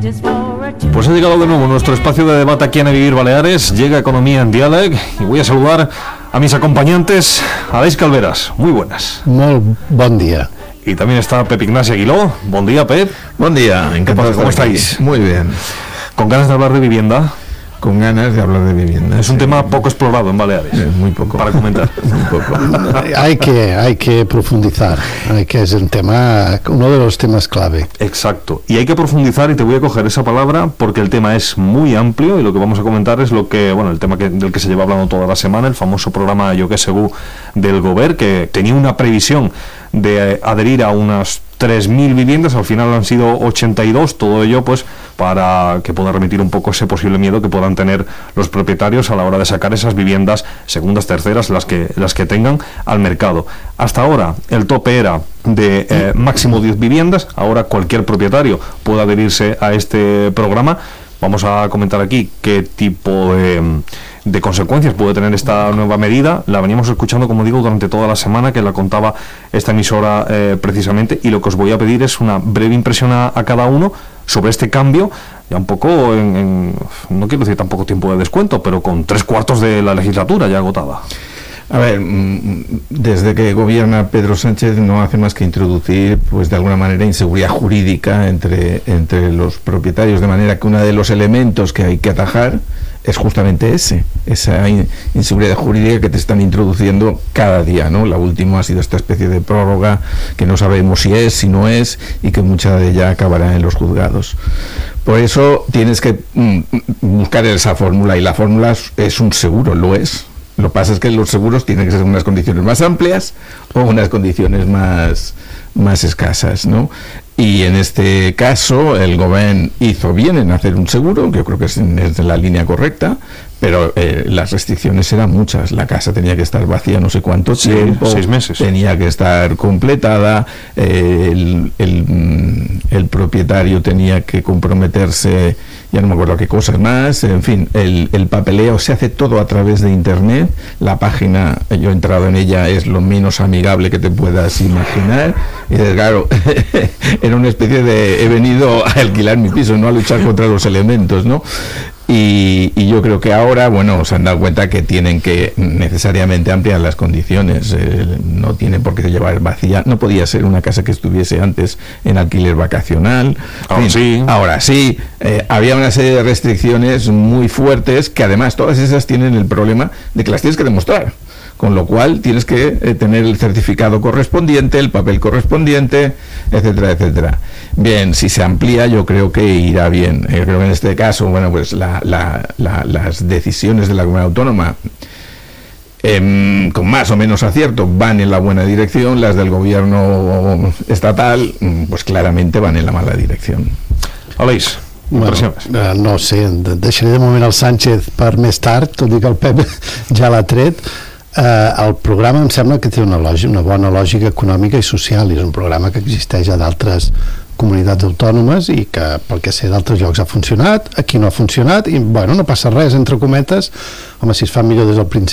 Pues ha llegado de nuevo nuestro espacio de debate aquí en A Vivir Baleares. Llega Economía en Diàleg y voy a saludar a mis acompañantes. Aleix Calveras, muy buenas. Molt bon día. Y también está Pep Ignacio Aguiló. Buen día, Pep. Buen día, encantado. ¿Cómo estáis? Muy bien. ¿Con ganas de hablar de vivienda? Con ganas de hablar de vivienda. Es un tema poco explorado en Baleares. Muy poco. Para comentar. Muy poco. Hay que profundizar. Es un tema, uno de los temas clave. Exacto. Y hay que profundizar, y te voy a coger esa palabra porque el tema es muy amplio y lo que vamos a comentar es el tema del que se lleva hablando toda la semana, el famoso programa Yo que Segur del Govern, que tenía una previsión de adherir a unas 3.000 viviendas, al final han sido 82, todo ello pues para que pueda remitir un poco ese posible miedo que puedan tener los propietarios a la hora de sacar esas viviendas segundas, terceras, las que tengan al mercado. Hasta ahora el tope era de máximo 10 viviendas, ahora cualquier propietario puede adherirse a este programa. Vamos a comentar aquí qué tipo de consecuencias puede tener esta nueva medida. La veníamos escuchando, como digo, durante toda la semana, que la contaba esta emisora precisamente, y lo que os voy a pedir es una breve impresión a cada uno sobre este cambio, ya un poco no quiero decir tampoco tiempo de descuento, pero con 3/4 de la legislatura ya agotada. A ver, desde que gobierna Pedro Sánchez no hace más que introducir, pues de alguna manera, inseguridad jurídica entre los propietarios, de manera que uno de los elementos que hay que atajar es justamente esa inseguridad jurídica que te están introduciendo cada día, ¿no? La última ha sido esta especie de prórroga que no sabemos si es, si no es, y que mucha de ella acabará en los juzgados. Por eso tienes que buscar esa fórmula, y la fórmula es un seguro, lo es. Lo que pasa es que los seguros tienen que ser unas condiciones más amplias o unas condiciones más escasas, ¿no? Y en este caso el Govern hizo bien en hacer un seguro, que yo creo que es la línea correcta, pero las restricciones eran muchas. La casa tenía que estar vacía no sé cuánto tiempo, 6 meses. Tenía que estar completada, el propietario tenía que comprometerse, ya no me acuerdo qué cosas más, en fin, el papeleo se hace todo a través de internet. La página, yo he entrado en ella, es lo menos amigable que te puedas imaginar, y claro, era una especie de he venido a alquilar mi piso, no a luchar contra los elementos, ¿no? Y yo creo que ahora, bueno, se han dado cuenta que tienen que necesariamente ampliar las condiciones. No tiene por qué llevar vacía. No podía ser una casa que estuviese antes en alquiler vacacional. Ahora sí. Había una serie de restricciones muy fuertes que además todas esas tienen el problema de que las tienes que demostrar. Con lo cual tienes que tener el certificado correspondiente, el papel correspondiente, etcétera, etcétera. Bien, si se amplía, yo creo que irá bien. Yo creo que en este caso, bueno, pues las decisiones de la Comunidad Autónoma, con más o menos acierto, van en la buena dirección. Las del gobierno estatal, pues claramente van en la mala dirección. Aleix, no sé, deixaré de moment el Sánchez per més tard, tot i que el Pep ja l'ha tret. El programa em sembla que té una bona lògica econòmica i social, és un programa que existeix a d'altres comunitats autònomes i que, pel que sé, d'altres llocs ha funcionat, aquí no ha funcionat, i bueno, no passa res, entre cometes. Home, si es fa millor des del principi